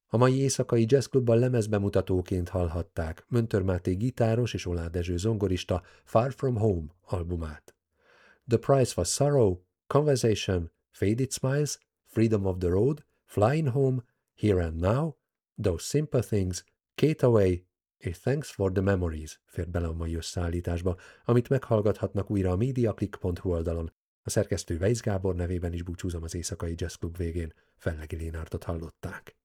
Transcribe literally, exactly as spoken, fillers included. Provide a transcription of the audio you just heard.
A mai éjszakai jazzklubban lemezbemutatóként hallhatták Möntör Máté gitáros és Oláh Dezső zongorista Far From Home albumát. The Price Was Sorrow, Conversation, Faded Smiles, Freedom of the Road, Flying Home, Here and Now, Those Simple Things, Kate Away és Thanks for the Memories fér bele a mai összeállításba, amit meghallgathatnak újra a mediaclick pont hu oldalon. A szerkesztő Weisz Gábor nevében is búcsúzom az éjszakai jazzklub végén, Fellegi Lénártot hallották.